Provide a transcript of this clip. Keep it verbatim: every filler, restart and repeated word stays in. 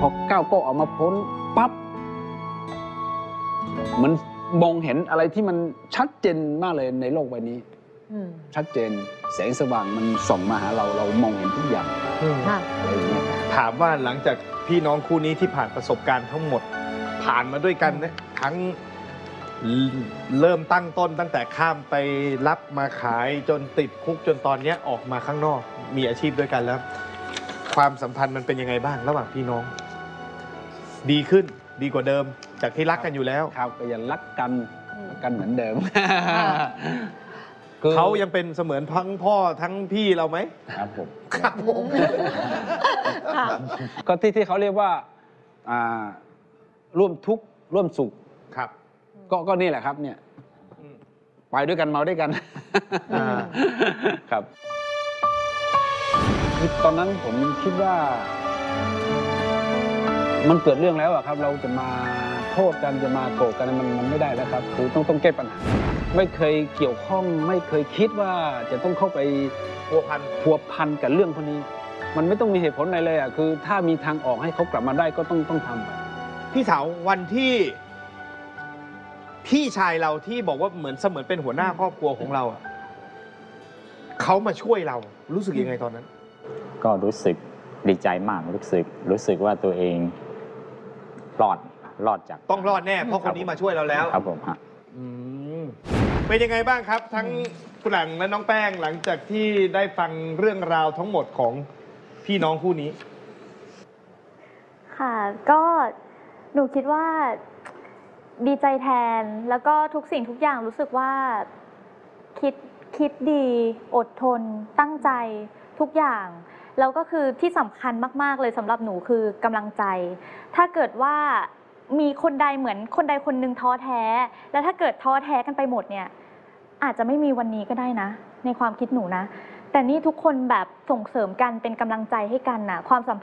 พอก้าวโก้ออกมาพ้นปั๊บมันมองเห็นอะไรที่มันชัดเจนมากเลยในโลกใบนี้ชัดเจนแสงสว่างมันส่องมาหาเราเรามองเห็นทุกอย่างอะไรอย่างเงี้ยถามว่าหลังจากพี่น้องคู่นี้ที่ผ่านประสบการณ์ทั้งหมดผ่านมาด้วยกันนะทั้งเริ่มตั้งต้นตั้งแต่ข้ามไปรับมาขายจนติดคุกจนตอนนี้ออกมาข้างนอกมีอาชีพด้วยกันแล้วความสัมพันธ์มันเป็นยังไงบ้างระหว่างพี่น้องดีขึ้นดีกว่าเดิมจากที่รักกันอยู่แล้วครับก็ยังรักกันรักกันเหมือนเดิมเขายังเป็นเสมือนทั้งพ่อทั้งพี่เราไหมครับผมครับผมก็ที่ที่เขาเรียกว่าร่วมทุกข์ร่วมสุขครับก็ก็นี่แหละครับเนี่ยไปด้วยกันเมาด้วยกันครับคือตอนนั้นผมคิดว่ามันเกิดเรื่องแล้วอะครับเราจะมาโทษกันจะมาโกรธกันมันมันไม่ได้แล้วครับคือต้องต้องแก้ปัญหาไม่เคยเกี่ยวข้องไม่เคยคิดว่าจะต้องเข้าไปพัวพันพัวพันกับเรื่องพวกนี้มันไม่ต้องมีเหตุผลอะไรเลยอะคือถ้ามีทางออกให้เขากลับมาได้ก็ต้องต้องทำพี่สาววันที่พี่ชายเราที่บอกว่าเหมือนเสมือนเป็นหัวหน้าครอบครัวของเราเขามาช่วยเรารู้สึกยังไงตอนนั้นก็รู้สึกดีใจมากรู้สึกรู้สึกว่าตัวเองรอดรอดจากต้องรอดแน่เพราะคนนี้มาช่วยเราแล้วครับผมฮะเป็นยังไงบ้างครับทั้งคุณหลังและน้องแป้งหลังจากที่ได้ฟังเรื่องราวทั้งหมดของพี่น้องคู่นี้ค่ะก็หนูคิดว่าดีใจแทนแล้วก็ทุกสิ่งทุกอย่างรู้สึกว่าคิดคิดดีอดทนตั้งใจทุกอย่างแล้วก็คือที่สำคัญมากๆเลยสำหรับหนูคือกำลังใจถ้าเกิดว่ามีคนใดเหมือนคนใดคนหนึ่งท้อแท้แล้วถ้าเกิดท้อแท้กันไปหมดเนี่ยอาจจะไม่มีวันนี้ก็ได้นะในความคิดหนูนะแต่นี่ทุกคนแบบส่งเสริมกันเป็นกำลังใจให้กันนะความสัมพันธ์